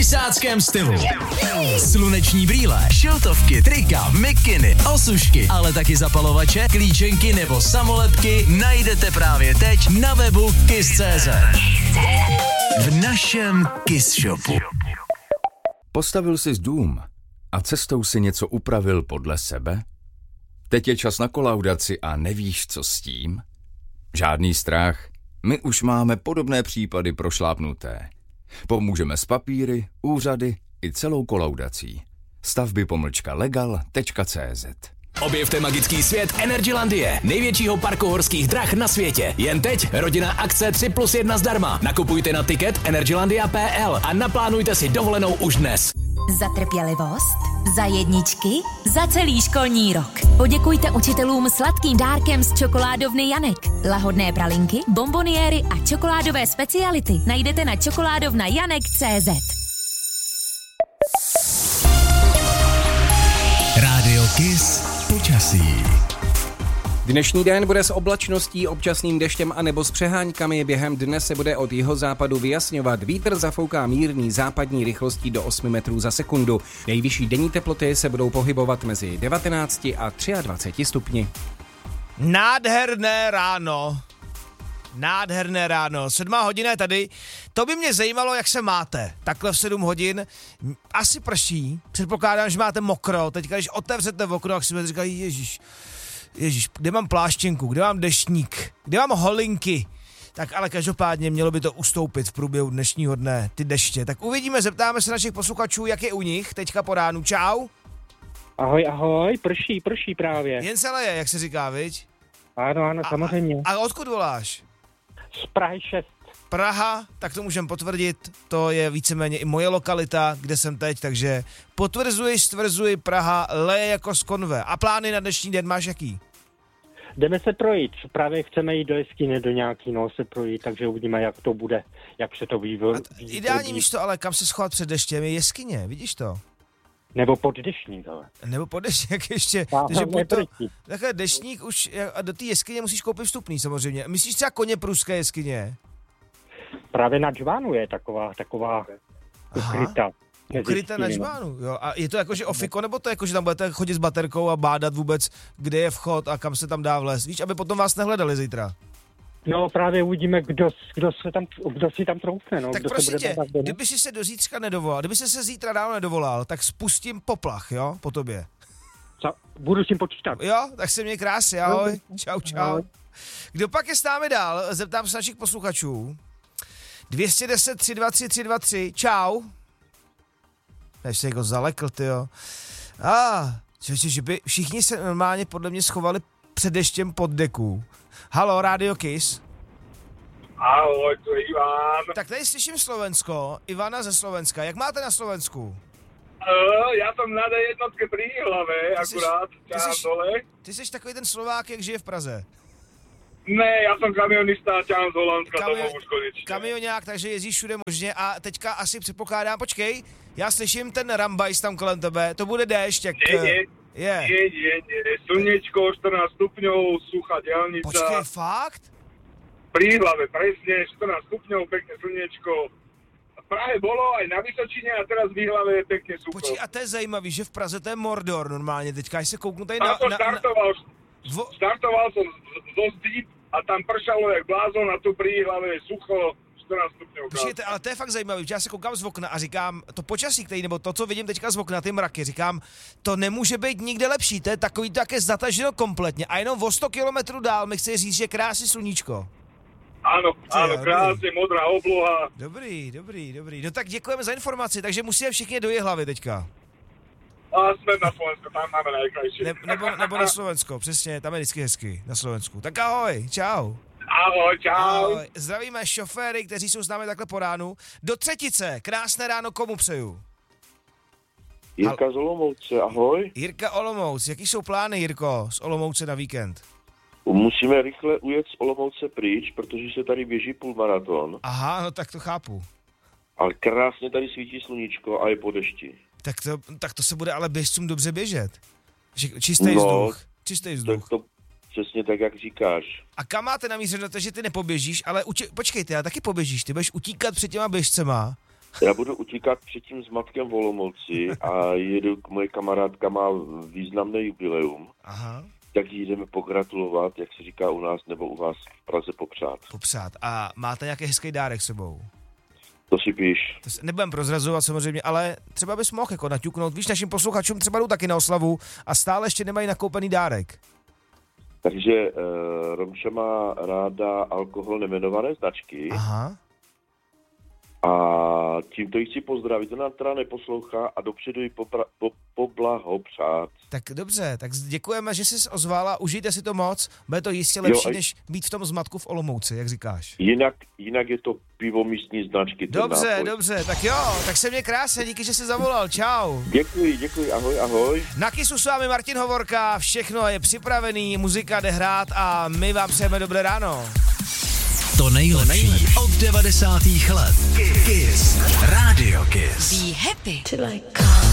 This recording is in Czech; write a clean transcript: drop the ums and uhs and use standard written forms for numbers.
10. stylu. Sluneční brýle, šiltovky, trika, mikiny, osušky, ale taky zapalovače, klíčenky nebo samolepky najdete právě teď na webu kiss.cz. V našem Kiss Shopu. Postavil jsi dům a cestou si něco upravil podle sebe? Teď je čas na kolaudaci a nevíš, co s tím? Žádný strach, my už máme podobné případy prošlápnuté. Pomůžeme s papíry, úřady i celou kolaudací. Stavby-legal.cz. Objevte magický svět Energylandie, největšího parku horských drah na světě. Jen teď rodinná akce 3+1 zdarma. Nakupujte na tiket energylandia.pl a naplánujte si dovolenou už dnes. Za trpělivost, za jedničky, za celý školní rok. Poděkujte učitelům sladkým dárkem z čokoládovny Janek. Lahodné pralinky, bomboniéry a čokoládové speciality najdete na čokoládovnajanek.cz. Rádio Kiss počasí. Dnešní den bude s oblačností, občasným deštěm a nebo s přehánykami. Během dne se bude od jihozápadu vyjasňovat. Vítr zafouká mírný západní rychlostí do 8 metrů za sekundu. Nejvyšší denní teploty se budou pohybovat mezi 19 a 23 stupni. Nádherné ráno. 7 hodin je tady. To by mě zajímalo, jak se máte. Takhle v 7 hodin. Asi prší. Předpokládám, že máte mokro. Teďka, když otevřete okno, tak si budete říkat, Ježíš, kde mám pláštěnku, kde mám deštník, kde mám holinky. Tak ale každopádně mělo by to ustoupit v průběhu dnešního dne, ty deště. Tak uvidíme, zeptáme se našich posluchačů, jak je u nich teďka po ránu. Čau. Ahoj, prší právě. Jen se leje, jak se říká, viď? Ano, samozřejmě. A odkud voláš? Z Prahy 6. Praha, tak to můžem potvrdit, to je víceméně i moje lokalita, kde jsem teď, takže stvrzuji, Praha leje jako z konve. A plány na dnešní den máš jaký? Jdeme se projít, právě chceme jít do jeskyně, do nějaký, se projít, takže uvidíme, jak to bude, jak se to vývoj. Ideální místo, ale kam se schovat před deštěm je jeskyně, vidíš to? Nebo pod deštník, ale. Nebo pod deštník ještě. Takhle deštník už, a do té jeskyně musíš koupit vstupný samozřejmě. Myslíš třeba koně pruské jeskyně? Právě na Džbánu je taková ukryta. Ukryta na Džbánu, jo. A je to jakože ofiko, nebo to jakože tam budete chodit s baterkou a bádat vůbec, kde je vchod a kam se tam dá vlézt? Víš, aby potom vás nehledali zítra. No právě uvidíme, kdo si tam troufne, no. Tak prosím tě, kdyby si se do zítřka nedovolal, kdyby se zítra ráno nedovolal, tak spustím poplach, jo, po tobě. Budu s tím počítat. Jo, tak se měj krásně, ahoj, čau. Kdo pak je s námi dál? Zeptám se našich posluchačů. 210 323 323, čau. Než se jako zalekl, tyjo. Že by všichni se normálně podle mě schovali před deštěm pod deku. Halo, Radio Kiss. Ahoj, to je Ivan. Tak tady slyším Slovensko, Ivana ze Slovenska. Jak máte na Slovensku? Ja som na D1 pri hlave, akurát, ťahám dole. Ty jsi takový ten Slovák, jak žije v Praze. Ne, ja som kamionista a ťahám z Holandska domov už konečne. Kamionák, takže jezdíš všude možně a teďka asi předpokládám, počkej, já slyším ten rambajs tam kolem tebe, to bude déšť, jak... Nie, slnečko, 14 stupňov, suchá diaľnica. Počkej, fakt? Pri hlave, presne, 14 stupňov, pekné slnečko. V Prahe bolo aj na Vysočine a teraz v Hlave je pekne sucho. Počkej, a to je zajímavý, že v Praze to je Mordor normálně, teďka až se kouknu tady Startoval som zo Zdí a tam pršalo jak blázon a tu pri Hlave je sucho, 14 stupňov. Počkejte, ale to je fakt zajímavý, že já se koukám z okna a říkám, to počasí, který, nebo to, co vidím teďka z okna, ty mraky, říkám, to nemůže být nikde lepší, to je takový také zataženo kompletně a jenom o 100 kilometrů dál mi chce říct, že krásný sluníčko. Áno, krásně, modrá obloha. Dobrý. No tak děkujeme za informaci, takže musíme všichni do Jihlavy teďka. A jsme na Slovensku, tam máme nejkrajší. Nebo na Slovensko, přesně, tam je vždycky hezky, na Slovensku. Tak ahoj, čau. Ahoj, čau. Ahoj. Zdravíme šoféry, kteří jsou s námi takhle po ránu. Do Třetice, krásné ráno, komu přeju? Jirka z Olomouce, ahoj. Jirka Olomouc, jaký jsou plány, Jirko, z Olomouce na víkend? Musíme rychle ujet z Olomouce pryč, protože se tady běží půlmaraton. Aha, no tak to chápu. Ale krásně tady svítí sluníčko a je po dešti. Tak to se bude ale běžcům dobře běžet. Čistý vzduch. To přesně tak, jak říkáš. A kam máte namířeno to, že ty nepoběžíš, ale počkej, ty taky poběžíš, ty budeš utíkat před těma běžcema, Já budu utíkat před tím zmatkem v Olomouci a moje kamarádka má významné jubileum. Aha. Tak jí jdeme pogratulovat, jak se říká u nás nebo u vás v Praze popřát. Popřát. A máte nějaký hezký dárek sebou? To si píš. Nebudem prozrazovat samozřejmě, ale třeba bys mohl jako naťuknout. Víš, našim posluchačům třeba jdou taky na oslavu a stále ještě nemají nakoupený dárek. Takže Romša má ráda alkohol nejmenované značky. Aha. A tímto jí chci pozdravit, ona teda neposlouchá a dopředu jí poblahopřát. Tak dobře, tak děkujeme, že jsi ozvala, užijte si to moc, bude to jistě lepší, než být v tom zmatku v Olomouci, jak říkáš. Jinak je to pivo místní značky. Dobře, tak jo, tak se mě krásně, díky, že jsi zavolal, čau. Děkuji, ahoj. Na Kissu s vámi Martin Hovorka, všechno je připravený, muzika jde hrát a my vám přejeme dobré ráno. To nejlepší od 90. let. Kiss. Radio Kiss. Be happy.